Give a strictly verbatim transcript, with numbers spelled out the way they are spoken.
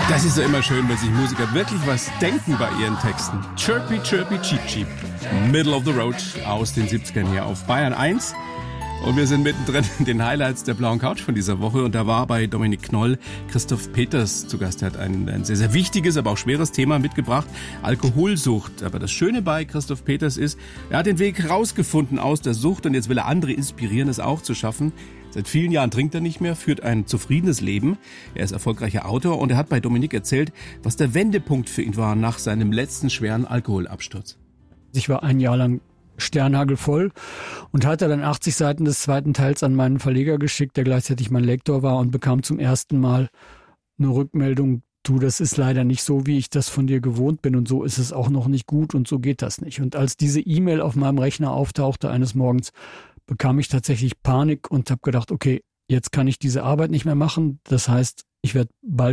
Das ist ja immer schön, wenn sich Musiker wirklich was denken bei ihren Texten. Chirpy, chirpy, cheep, cheep. Middle of the Road aus den siebzigern hier auf Bayern eins. Und wir sind mittendrin in den Highlights der blauen Couch von dieser Woche. Und da war bei Dominik Knoll Christoph Peters zu Gast. Er hat ein, ein sehr, sehr wichtiges, aber auch schweres Thema mitgebracht. Alkoholsucht. Aber das Schöne bei Christoph Peters ist, er hat den Weg rausgefunden aus der Sucht und jetzt will er andere inspirieren, es auch zu schaffen. Seit vielen Jahren trinkt er nicht mehr, führt ein zufriedenes Leben. Er ist erfolgreicher Autor und er hat bei Dominik erzählt, was der Wendepunkt für ihn war nach seinem letzten schweren Alkoholabsturz. Ich war ein Jahr lang sternhagelvoll und hatte dann achtzig Seiten des zweiten Teils an meinen Verleger geschickt, der gleichzeitig mein Lektor war, und bekam zum ersten Mal eine Rückmeldung: Du, das ist leider nicht so, wie ich das von dir gewohnt bin, und so ist es auch noch nicht gut und so geht das nicht. Und als diese E-Mail auf meinem Rechner auftauchte eines Morgens, bekam ich tatsächlich Panik und habe gedacht, okay, jetzt kann ich diese Arbeit nicht mehr machen. Das heißt, ich werde